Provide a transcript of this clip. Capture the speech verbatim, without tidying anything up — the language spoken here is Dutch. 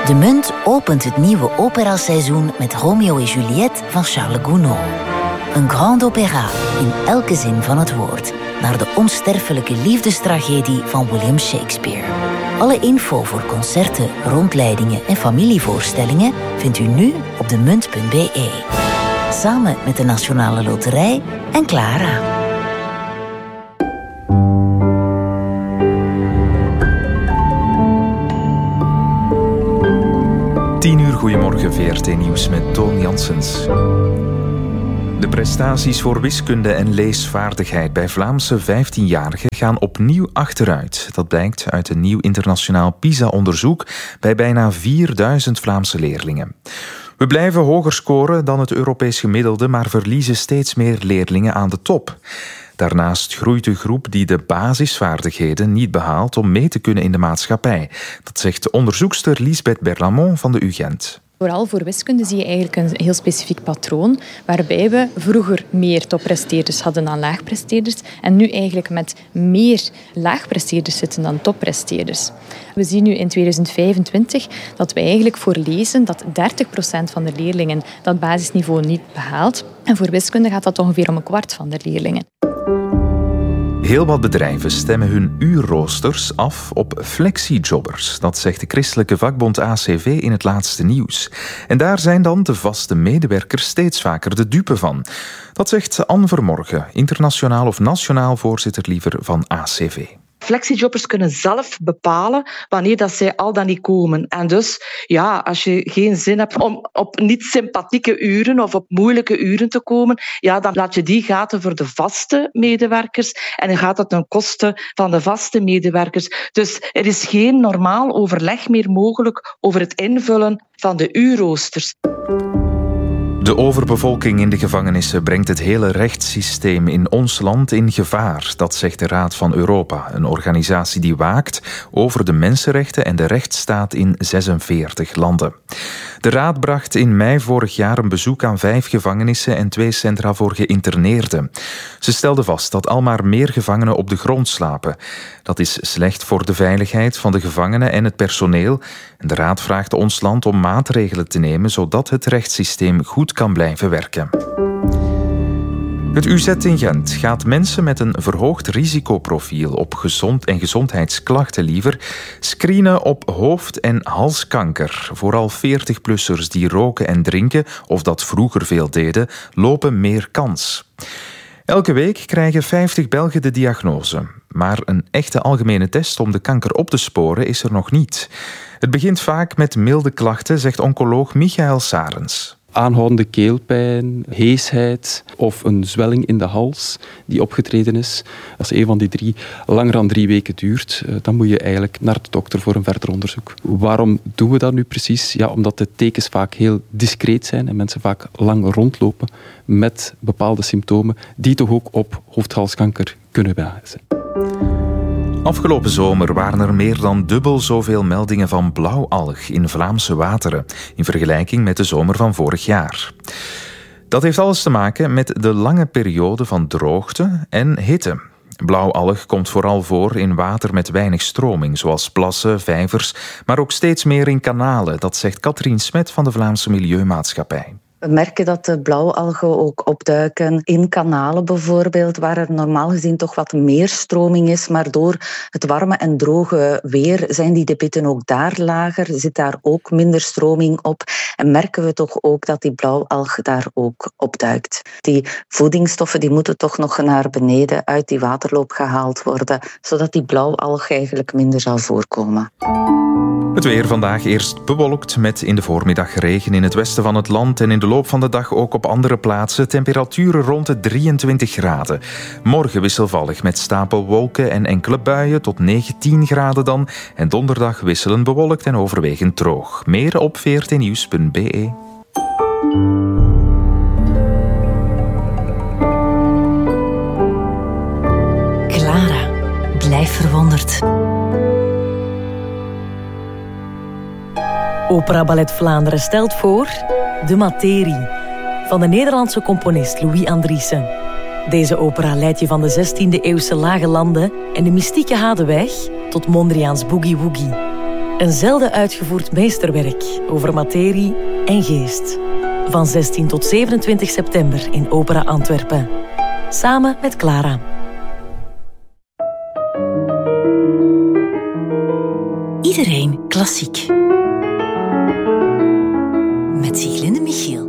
De Munt opent het nieuwe operaseizoen met Romeo en Juliette van Charles Gounod. Een grand opéra in elke zin van het woord, naar de onsterfelijke liefdestragedie van William Shakespeare. Alle info voor concerten, rondleidingen en familievoorstellingen vindt u nu op de munt punt b e. Samen met de Nationale Loterij en Clara. tien uur, goedemorgen, V R T Nieuws met Toon Janssens. De prestaties voor wiskunde en leesvaardigheid bij Vlaamse vijftienjarigen gaan opnieuw achteruit. Dat blijkt uit een nieuw internationaal PISA-onderzoek bij bijna vierduizend Vlaamse leerlingen. We blijven hoger scoren dan het Europees gemiddelde, maar verliezen steeds meer leerlingen aan de top. Daarnaast groeit de groep die de basisvaardigheden niet behaalt om mee te kunnen in de maatschappij. Dat zegt onderzoekster Lisbeth Berlamont van de U Gent. Vooral voor wiskunde zie je eigenlijk een heel specifiek patroon, waarbij we vroeger meer toppresteerders hadden dan laagpresteerders en nu eigenlijk met meer laagpresteerders zitten dan toppresteerders. We zien nu in tweeduizend vijfentwintig dat we eigenlijk voor lezen dat dertig procent van de leerlingen dat basisniveau niet behaalt. En voor wiskunde gaat dat ongeveer om een kwart van de leerlingen. Heel wat bedrijven stemmen hun uurroosters af op flexijobbers. Dat zegt de christelijke vakbond A C V in het laatste nieuws. En daar zijn dan de vaste medewerkers steeds vaker de dupe van. Dat zegt Anne Vermorgen, internationaal of nationaal voorzitter liever van A C V. Flexijobbers kunnen zelf bepalen wanneer dat zij al dan niet komen. En dus, ja, als je geen zin hebt om op niet sympathieke uren of op moeilijke uren te komen, ja, dan laat je die gaten voor de vaste medewerkers en dan gaat dat ten koste van de vaste medewerkers. Dus er is geen normaal overleg meer mogelijk over het invullen van de uurroosters. De overbevolking in de gevangenissen brengt het hele rechtssysteem in ons land in gevaar. Dat zegt de Raad van Europa, een organisatie die waakt over de mensenrechten en de rechtsstaat in zesenveertig landen. De Raad bracht in mei vorig jaar een bezoek aan vijf gevangenissen en twee centra voor geïnterneerden. Ze stelden vast dat al maar meer gevangenen op de grond slapen. Dat is slecht voor de veiligheid van de gevangenen en het personeel. En de Raad vraagt ons land om maatregelen te nemen zodat het rechtssysteem goed kan blijven werken. Het U Z in Gent gaat mensen met een verhoogd risicoprofiel op gezond en gezondheidsklachten liever screenen op hoofd- en halskanker. Vooral veertig-plussers die roken en drinken, of dat vroeger veel deden, lopen meer kans. Elke week krijgen vijftig Belgen de diagnose. Maar een echte algemene test om de kanker op te sporen is er nog niet. Het begint vaak met milde klachten, zegt oncoloog Michael Sarens. Aanhoudende keelpijn, heesheid of een zwelling in de hals die opgetreden is. Als een van die drie langer dan drie weken duurt, dan moet je eigenlijk naar de dokter voor een verder onderzoek. Waarom doen we dat nu precies? Ja, omdat de tekens vaak heel discreet zijn en mensen vaak lang rondlopen met bepaalde symptomen die toch ook op hoofd-halskanker kunnen wijzen. Afgelopen zomer waren er meer dan dubbel zoveel meldingen van blauwalg in Vlaamse wateren in vergelijking met de zomer van vorig jaar. Dat heeft alles te maken met de lange periode van droogte en hitte. Blauwalg komt vooral voor in water met weinig stroming, zoals plassen, vijvers, maar ook steeds meer in kanalen. Dat zegt Katrien Smet van de Vlaamse Milieumaatschappij. We merken dat de blauwalgen ook opduiken in kanalen bijvoorbeeld, waar er normaal gezien toch wat meer stroming is. Maar door het warme en droge weer zijn die debitten ook daar lager, zit daar ook minder stroming op. En merken we toch ook dat die blauwalg daar ook opduikt. Die voedingsstoffen die moeten toch nog naar beneden uit die waterloop gehaald worden, zodat die blauwalg eigenlijk minder zal voorkomen. Het weer vandaag eerst bewolkt met in de voormiddag regen in het westen van het land en in de loop van de dag ook op andere plaatsen. Temperaturen rond de drieëntwintig graden. Morgen wisselvallig met stapelwolken en enkele buien tot negentien graden dan. En donderdag wisselend bewolkt en overwegend droog. Meer op v r t nieuws punt b e. Clara, blijf verwonderd. Opera Ballet Vlaanderen stelt voor De Materie van de Nederlandse componist Louis Andriessen. Deze opera leidt je van de zestiende eeuwse lage landen en de mystieke Hadeweg tot Mondriaans Boogie Woogie. Een zelden uitgevoerd meesterwerk over materie en geest. Van zestien tot zevenentwintig september in Opera Antwerpen. Samen met Clara. Iedereen klassiek. Met Siglinde Michiel.